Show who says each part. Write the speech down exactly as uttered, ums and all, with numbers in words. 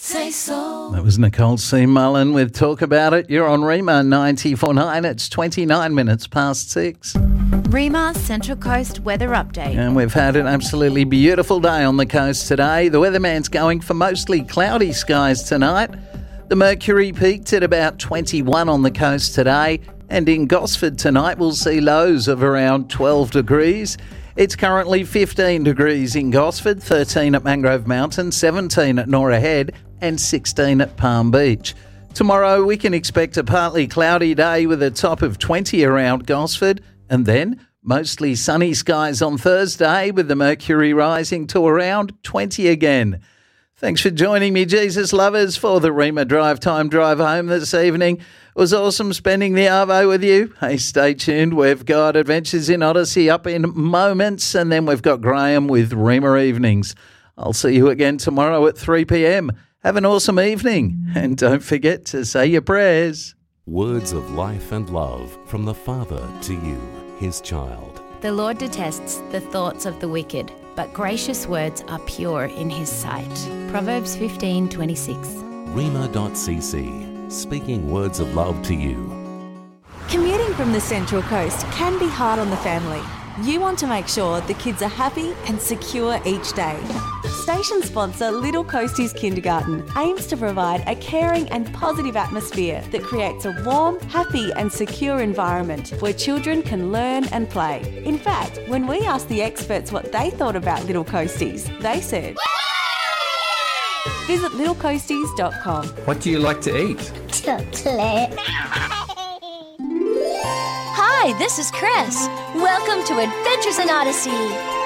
Speaker 1: Say so.
Speaker 2: That was Nicole C. Mullen with Talk About It. You're on Rima ninety-four point nine. It's twenty-nine minutes past six.
Speaker 3: Rima Central Coast weather update.
Speaker 2: And we've had an absolutely beautiful day on the coast today. The weatherman's going for mostly cloudy skies tonight. The mercury peaked at about twenty-one on the coast today. And in Gosford tonight, we'll see lows of around twelve degrees. It's currently fifteen degrees in Gosford, thirteen at Mangrove Mountain, seventeen at Norah Head and sixteen at Palm Beach. Tomorrow we can expect a partly cloudy day with a top of twenty around Gosford, and then mostly sunny skies on Thursday with the mercury rising to around twenty again. Thanks for joining me, Jesus lovers, for the Rima Drive Time Drive Home this evening. It was awesome spending the arvo with you. Hey, stay tuned. We've got Adventures in Odyssey up in moments, and then we've got Graham with Rima Evenings. I'll see you again tomorrow at three p.m. Have an awesome evening, and don't forget to say your prayers.
Speaker 4: Words of life and love from the Father to you, his child.
Speaker 3: The Lord detests the thoughts of the wicked, but gracious words are pure in his sight. Proverbs fifteen twenty-six.
Speaker 4: Rima dot c c, speaking words of love to you.
Speaker 5: Commuting from the Central Coast can be hard on the family. You want to make sure the kids are happy and secure each day. Station sponsor Little Coasties Kindergarten aims to provide a caring and positive atmosphere that creates a warm, happy and secure environment where children can learn and play. In fact, when we asked the experts what they thought about Little Coasties, they said, visit little coasties dot com.
Speaker 6: What do you like to eat?
Speaker 7: Chocolate.
Speaker 8: Hi, this is Chris. Welcome to Adventures in Odyssey.